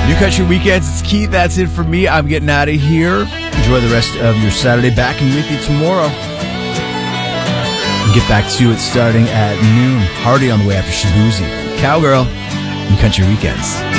New Country Weekends, it's Keith. That's it for me. I'm getting out of here. Enjoy the rest of your Saturday. Back and with you tomorrow. Get back to it starting at noon. Hardy on the way after Shabuzi. Cowgirl. New Country Weekends.